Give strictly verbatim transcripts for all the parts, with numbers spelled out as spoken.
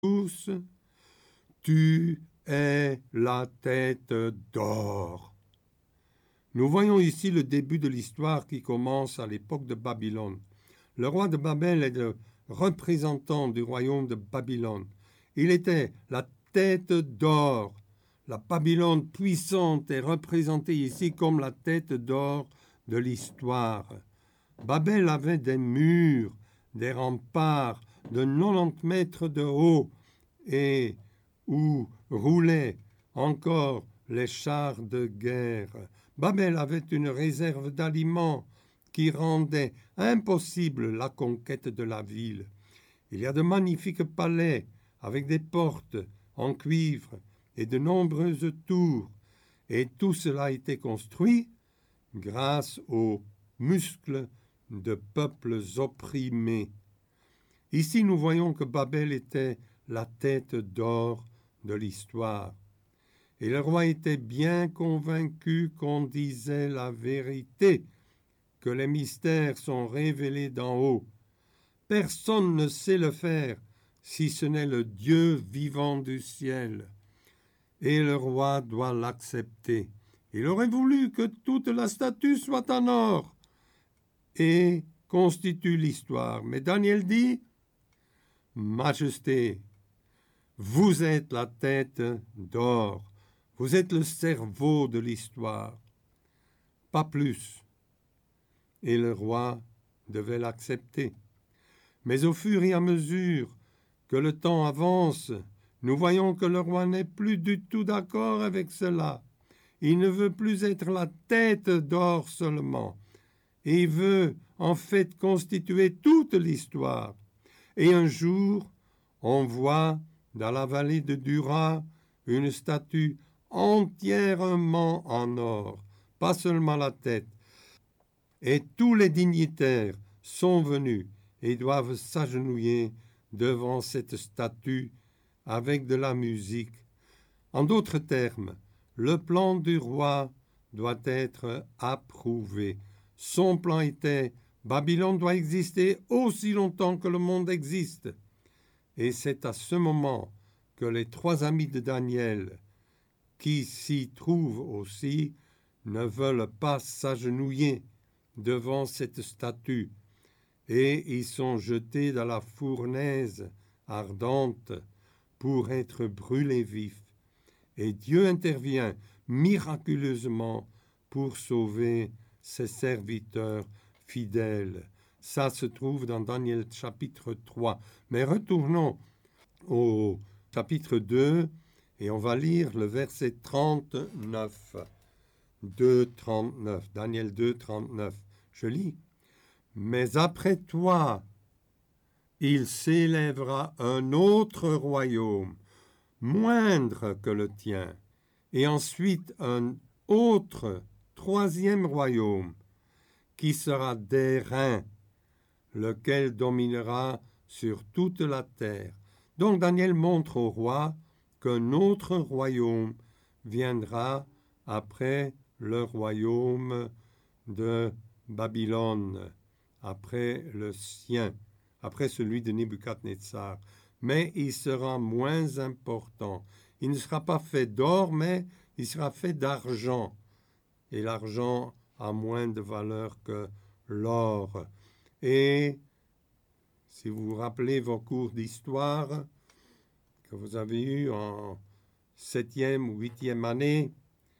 tous, tu es la tête d'or. Nous voyons ici le début de l'histoire qui commence à l'époque de Babylone. Le roi de Babel est le représentant du royaume de Babylone. Il était la tête d'or. La Babylone puissante est représentée ici comme la tête d'or de l'histoire. Babel avait des murs, des remparts de quatre-vingt-dix mètres de haut et où roulaient encore les chars de guerre. Babel avait une réserve d'aliments qui rendait impossible la conquête de la ville. Il y a de magnifiques palais avec des portes en cuivre et de nombreuses tours, et tout cela a été construit grâce aux muscles de peuples opprimés. Ici, nous voyons que Babel était la tête d'or de l'histoire. Et le roi était bien convaincu qu'on disait la vérité, que les mystères sont révélés d'en haut. Personne ne sait le faire, si ce n'est le Dieu vivant du ciel. Et le roi doit l'accepter. Il aurait voulu que toute la statue soit en or et constitue l'histoire. Mais Daniel dit, « Majesté, vous êtes la tête d'or, vous êtes le cerveau de l'histoire, pas plus. » Et le roi devait l'accepter. Mais au fur et à mesure que le temps avance, nous voyons que le roi n'est plus du tout d'accord avec cela. Il ne veut plus être la tête d'or seulement. Il veut en fait constituer toute l'histoire. Et un jour, on voit dans la vallée de Dura une statue entièrement en or, pas seulement la tête. Et tous les dignitaires sont venus et doivent s'agenouiller devant cette statue avec de la musique. En d'autres termes, le plan du roi doit être approuvé. Son plan était « Babylone doit exister aussi longtemps que le monde existe ». Et c'est à ce moment que les trois amis de Daniel, qui s'y trouvent aussi, ne veulent pas s'agenouiller devant cette statue, et ils sont jetés dans la fournaise ardente pour être brûlés vifs. Et Dieu intervient miraculeusement pour sauver ses serviteurs fidèles. Ça se trouve dans Daniel chapitre trois. Mais retournons au chapitre deux et on va lire le verset trente-neuf. deux, trente-neuf. Daniel deux, trente-neuf. Je lis. « Mais après toi, il s'élèvera un autre royaume, moindre que le tien, et ensuite un autre, troisième royaume, qui sera d'airain, lequel dominera sur toute la terre. » Donc Daniel montre au roi qu'un autre royaume viendra après le royaume de Babylone, après le sien, après celui de Nebuchadnezzar. Mais il sera moins important. Il ne sera pas fait d'or, mais il sera fait d'argent. Et l'argent a moins de valeur que l'or. Et si vous vous rappelez vos cours d'histoire que vous avez eus en septième ou huitième année,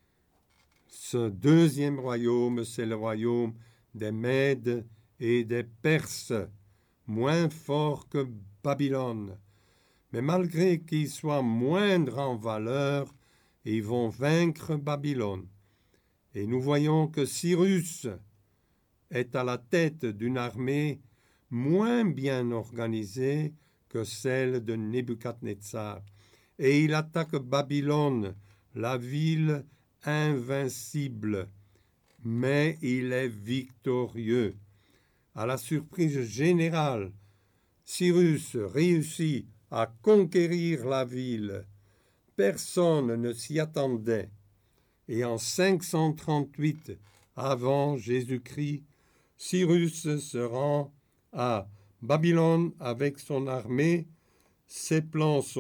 ce deuxième royaume, c'est le royaume des Mèdes et des Perses, moins fort que Babylone. Mais malgré qu'ils soient moindres en valeur, ils vont vaincre Babylone. Et nous voyons que Cyrus est à la tête d'une armée moins bien organisée que celle de Nebuchadnezzar. Et il attaque Babylone, la ville invincible. Mais il est victorieux. À la surprise générale, Cyrus réussit à conquérir la ville. Personne ne s'y attendait. Et en cinq cent trente-huit avant Jésus-Christ, Cyrus se rend à Babylone avec son armée. Ces plans sont